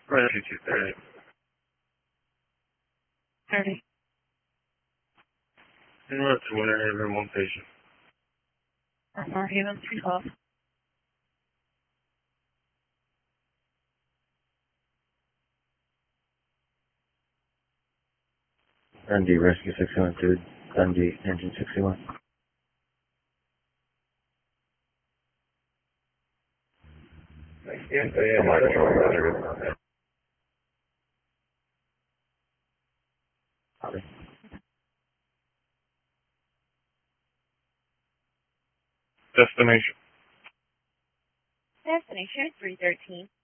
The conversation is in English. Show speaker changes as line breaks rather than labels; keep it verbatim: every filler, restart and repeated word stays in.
Rescue two thirty.
thirty.
En route to Winter Haven, one patient.
Winter Haven, three off.
Dundee, Rescue sixty-one two, Dundee, Engine sixty-one.
Yes, I am. Destination.
Destination three thirteen.